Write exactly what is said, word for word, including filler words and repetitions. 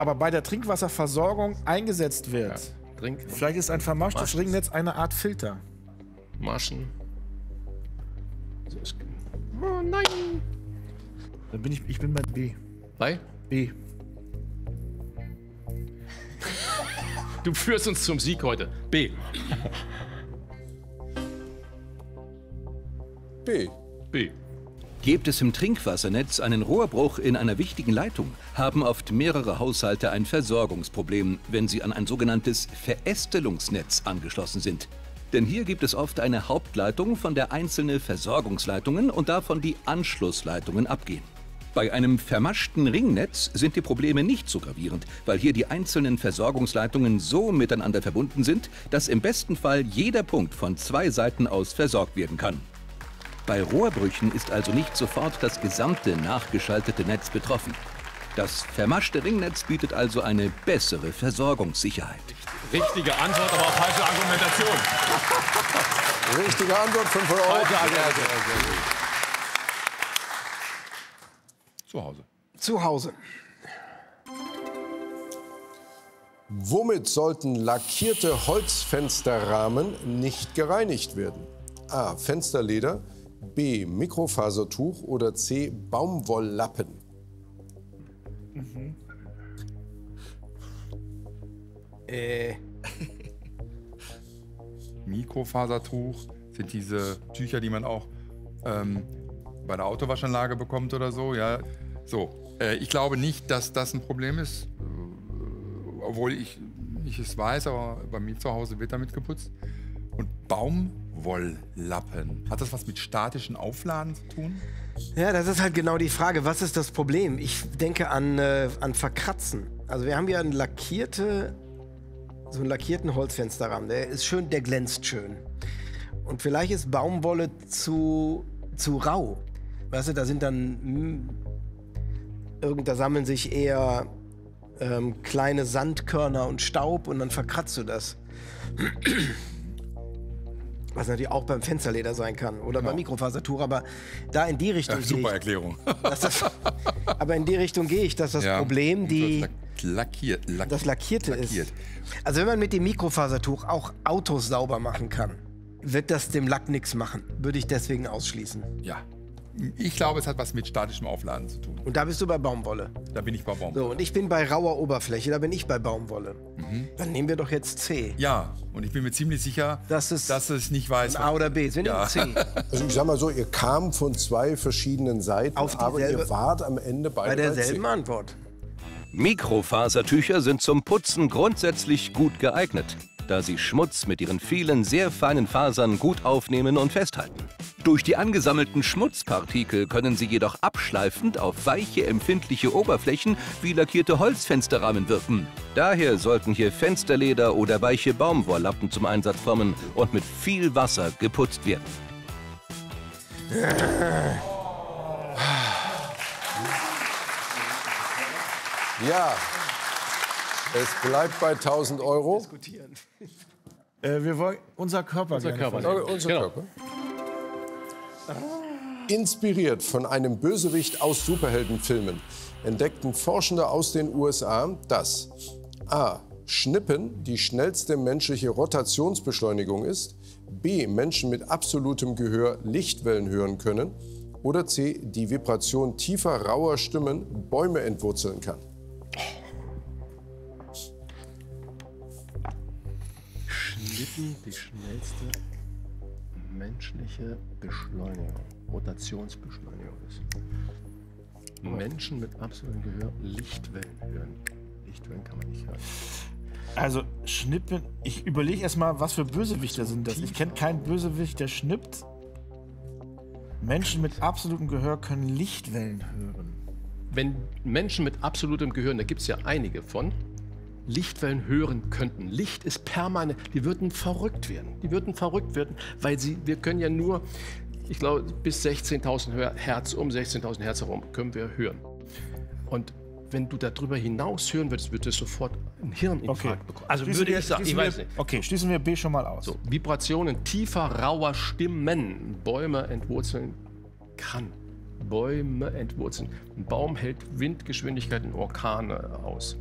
aber bei der Trinkwasserversorgung eingesetzt wird. Ja. Trink Vielleicht ist ein vermaschtes Maschen. Ringnetz eine Art Filter. Maschen. So ist oh nein! Dann bin ich, ich bin bei B. Bei? B. Du führst uns zum Sieg heute. B. B. B. Gibt es im Trinkwassernetz einen Rohrbruch in einer wichtigen Leitung, haben oft mehrere Haushalte ein Versorgungsproblem, wenn sie an ein sogenanntes Verästelungsnetz angeschlossen sind. Denn hier gibt es oft eine Hauptleitung, von der einzelne Versorgungsleitungen und davon die Anschlussleitungen abgehen. Bei einem vermaschten Ringnetz sind die Probleme nicht so gravierend, weil hier die einzelnen Versorgungsleitungen so miteinander verbunden sind, dass im besten Fall jeder Punkt von zwei Seiten aus versorgt werden kann. Bei Rohrbrüchen ist also nicht sofort das gesamte nachgeschaltete Netz betroffen. Das vermaschte Ringnetz bietet also eine bessere Versorgungssicherheit. Richtige Antwort, aber auch falsche Argumentation. Richtige Antwort, fünfhundert Euro. Falsche Argumentation. Zu Hause. Zu Hause. Womit sollten lackierte Holzfensterrahmen nicht gereinigt werden? A. Fensterleder, B. Mikrofasertuch oder C. Baumwolllappen? Mhm. Äh. Mikrofasertuch sind diese Tücher, die man auch ähm, bei der Autowaschanlage bekommt oder so. Ja. So, äh, ich glaube nicht, dass das ein Problem ist, äh, obwohl ich, ich es weiß, aber bei mir zu Hause wird damit geputzt. Und Baumwolllappen, hat das was mit statischen Aufladen zu tun? Ja, das ist halt genau die Frage, was ist das Problem? Ich denke an, äh, an Verkratzen. Also wir haben ja einen lackierte, so einen lackierten Holzfensterrahmen, der ist schön, der glänzt schön. Und vielleicht ist Baumwolle zu, zu rau. Weißt du, da sind dann, mh, irgend, da sammeln sich eher ähm, kleine Sandkörner und Staub und dann verkratzt du das. Was natürlich auch beim Fensterleder sein kann oder Genau. beim Mikrofasertuch, aber da in die Richtung Ja, gehe super ich. Erklärung. Dass das, aber in die Richtung gehe ich, dass das Ja, Problem die, lackiert, lackiert, das Lackierte lackiert. ist. Also wenn man mit dem Mikrofasertuch auch Autos sauber machen kann, wird das dem Lack nichts machen. Würde ich deswegen ausschließen. Ja. Ich glaube, es hat was mit statischem Aufladen zu tun. Und da bist du bei Baumwolle. Da bin ich bei Baumwolle. So, und ich bin bei rauer Oberfläche, da bin ich bei Baumwolle. Mhm. Dann nehmen wir doch jetzt C. Ja, und ich bin mir ziemlich sicher, Das ist dass es nicht weiß. A oder B. Wir nehmen Ja. C. Also ich sag mal so, ihr kamt von zwei verschiedenen Seiten, Auf aber dieselbe- ihr wart am Ende beide Bei bei derselben C. Antwort. Mikrofasertücher sind zum Putzen grundsätzlich gut geeignet, da sie Schmutz mit ihren vielen sehr feinen Fasern gut aufnehmen und festhalten. Durch die angesammelten Schmutzpartikel können sie jedoch abschleifend auf weiche, empfindliche Oberflächen wie lackierte Holzfensterrahmen wirken. Daher sollten hier Fensterleder oder weiche Baumwolllappen zum Einsatz kommen und mit viel Wasser geputzt werden. Ja, es bleibt bei tausend Euro. Äh, wir wollen unser Körper. Unser gerne Körper. verstehen. Oh, unser Genau. Körper. Inspiriert von einem Bösewicht aus Superheldenfilmen entdeckten Forschende aus den U S A, dass A. Schnippen die schnellste menschliche Rotationsbeschleunigung ist, B. Menschen mit absolutem Gehör Lichtwellen hören können oder C. die Vibration tiefer, rauer Stimmen Bäume entwurzeln kann. Schnippen die schnellste menschliche Beschleunigung, Rotationsbeschleunigung ist. Menschen mit absolutem Gehör Lichtwellen hören. Lichtwellen kann man nicht hören. Also Schnippen, ich überlege erstmal, was für Bösewichter sind das. Ich kenne keinen Bösewicht, der schnippt. Menschen mit absolutem Gehör können Lichtwellen hören. Wenn Menschen mit absolutem Gehör, da gibt es ja einige von, Lichtwellen hören könnten. Licht ist permanent, die würden verrückt werden. Die würden verrückt werden, weil sie, wir können ja nur, ich glaube, bis sechzehntausend Hertz, um sechzehntausend Hertz herum können wir hören. Und wenn du darüber hinaus hören würdest, würdest du sofort einen Hirninfarkt Okay. bekommen. Also würde schließen wir- ich sagen, ich schließen weiß wir- nicht. Okay, schließen wir B schon mal aus. So, Vibrationen tiefer, rauer Stimmen, Bäume entwurzeln kann. Bäume entwurzeln. Ein Baum hält Windgeschwindigkeiten, Orkane aus.